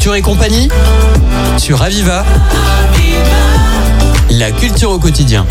Culture et compagnie sur Aviva. La culture au quotidien.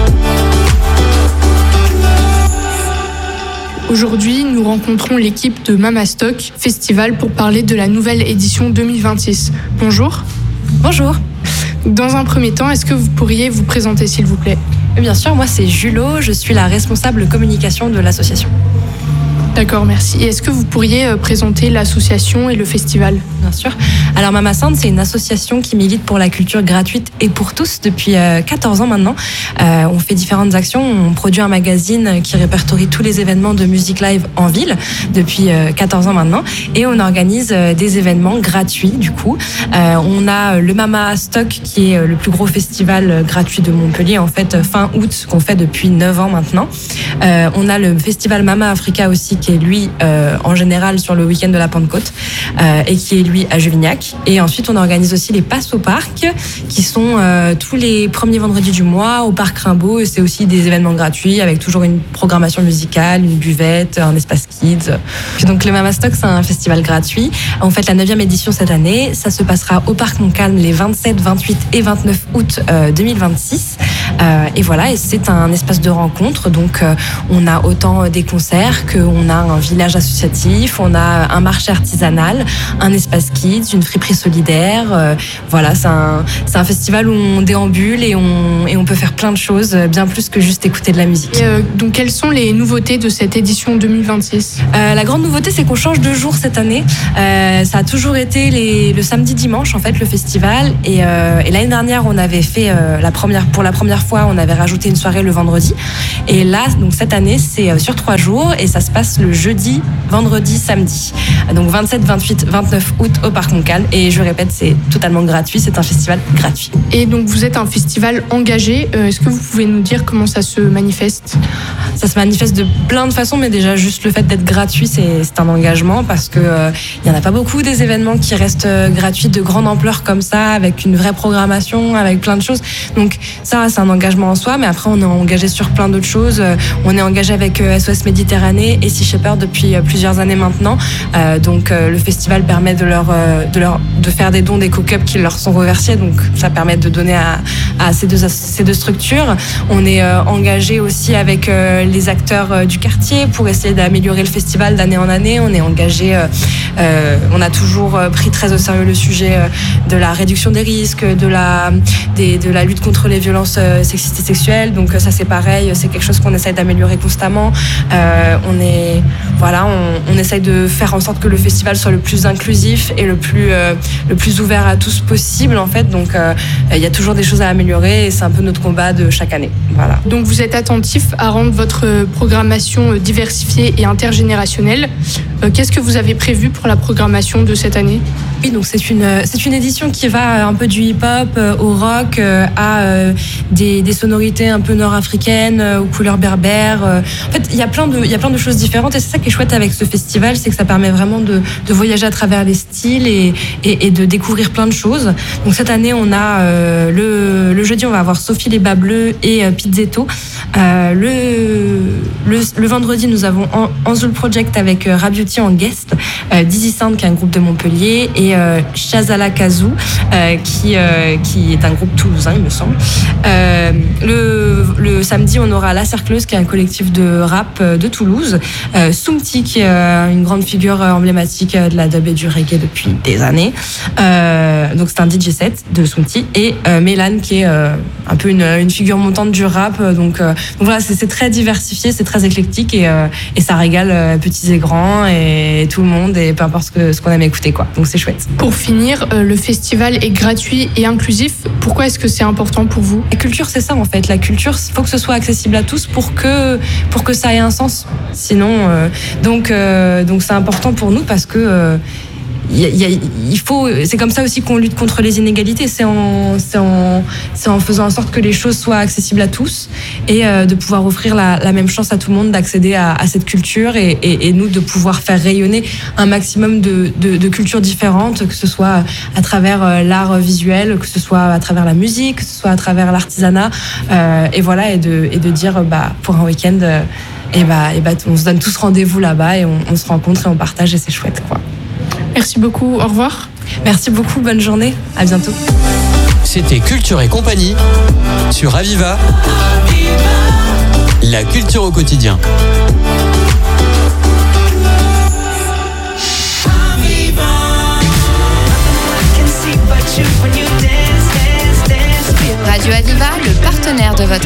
Aujourd'hui, nous rencontrons l'équipe de Mama Stock Festival pour parler de la nouvelle édition 2026. Bonjour. Bonjour. Dans un premier temps, est-ce que vous pourriez vous présenter, s'il vous plaît ? Bien sûr, moi c'est Julo, je suis la responsable communication de l'association. D'accord, merci. Et est-ce que vous pourriez présenter l'association et le festival ? Bien sûr. Alors Mama Sound, c'est une association qui milite pour la culture gratuite et pour tous depuis 14 ans maintenant. On fait différentes actions. On produit un magazine qui répertorie tous les événements de musique live en ville depuis 14 ans maintenant. Et on organise des événements gratuits du coup. On a le Mama Stock qui est le plus gros festival gratuit de Montpellier en fait fin août qu'on fait depuis 9 ans maintenant. On a le festival Mama Africa aussi qui est lui en général sur le week-end de la Pentecôte et qui est lui à Juvignac. Et ensuite on organise aussi les passes au parc qui sont tous les premiers vendredis du mois au parc Rimbaud, et c'est aussi des événements gratuits avec toujours une programmation musicale, une buvette, un espace kids. Donc le Mama Stock c'est un festival gratuit. On fait la 9e édition cette année, ça se passera au parc Montcalm les 27, 28 et 29 août 2026. Et voilà, et c'est un espace de rencontre, donc on a autant des concerts qu'on a un village associatif, on a un marché artisanal, un espace kids, une friperie solidaire. Voilà, c'est un festival où on déambule et on peut faire plein de choses, bien plus que juste écouter de la musique. Donc quelles sont les nouveautés de cette édition 2026 ? La grande nouveauté, c'est qu'on change de jour cette année. Ça a toujours été le samedi-dimanche, en fait, le festival. Et l'année dernière, on avait fait pour la première fois, on avait rajouté une soirée le vendredi. Et là, donc cette année, c'est sur 3 jours et ça se passe le jeudi, vendredi, samedi. Donc 27, 28, 29 août au Parc Montcalm. Et je répète, c'est totalement gratuit. C'est un festival gratuit. Et donc vous êtes un festival engagé. Est-ce que vous pouvez nous dire comment ça se manifeste ? Ça se manifeste de plein de façons, mais déjà juste le fait d'être gratuit, c'est un engagement parce que il y en a pas beaucoup des événements qui restent gratuits de grande ampleur comme ça, avec une vraie programmation, avec plein de choses. Donc ça, c'est un engagement en soi, mais après on est engagé sur plein d'autres choses. On est engagé avec SOS Méditerranée et Sea Shepherd depuis plusieurs années maintenant. Donc le festival permet de faire des dons, des cook-ups qui leur sont reversés. Donc ça permet de donner à ces deux structures. On est engagé aussi avec les acteurs du quartier pour essayer d'améliorer le festival d'année en année. On est engagé, on a toujours pris très au sérieux le sujet de la réduction des risques, de la lutte contre les violences sexistes et sexuelles. Donc ça c'est pareil, c'est quelque chose qu'on essaie d'améliorer constamment. On essaye de faire en sorte que le festival soit le plus inclusif et le plus ouvert à tous possible en fait. Donc il y a toujours des choses à améliorer et c'est un peu notre combat de chaque année. Voilà. Donc vous êtes attentif à rendre votre programmation diversifiée et intergénérationnelle. Qu'est-ce que vous avez prévu pour la programmation de cette année ? Oui, donc c'est une édition qui va un peu du hip-hop au rock à des sonorités un peu nord-africaines aux couleurs berbères. En fait, il y a plein de choses différentes et c'est ça qui est chouette avec ce festival, c'est que ça permet vraiment de voyager à travers les styles et de découvrir plein de choses. Donc cette année, on a le jeudi, on va avoir Sophie les Bas Bleus et Pizzetto. Le vendredi, nous avons Anzul Project avec Rabiuti en guest, Dizzy Sound qui est un groupe de Montpellier et Shazala Kazoo qui est un groupe toulousain il me semble. Le samedi on aura La Cercleuse qui est un collectif de rap de Toulouse, Soumti qui est une grande figure emblématique de la dub et du reggae depuis des années, donc c'est un DJ set de Soumti, et Mélan qui est un peu une figure montante du rap, donc voilà, c'est très diversifié, c'est très éclectique et ça régale petits et grands et tout le monde et peu importe ce qu'on aime écouter quoi, donc c'est chouette. Pour finir, le festival est gratuit et inclusif. Pourquoi est-ce que c'est important pour vous ? La culture, c'est ça en fait. La culture, il faut que ce soit accessible à tous pour que ça ait un sens. Sinon, donc c'est important pour nous parce que c'est comme ça aussi qu'on lutte contre les inégalités. C'est en faisant en sorte que les choses soient accessibles à tous et de pouvoir offrir la même chance à tout le monde d'accéder à cette culture et nous de pouvoir faire rayonner un maximum de cultures différentes, que ce soit à travers l'art visuel, que ce soit à travers la musique, que ce soit à travers l'artisanat, et voilà, et de dire pour un week-end on se donne tous rendez-vous là-bas et on se rencontre et on partage et c'est chouette quoi. Merci beaucoup, au revoir. Merci beaucoup, bonne journée, à bientôt. C'était Culture et compagnie sur Aviva. La culture au quotidien. Radio Aviva, le partenaire de votre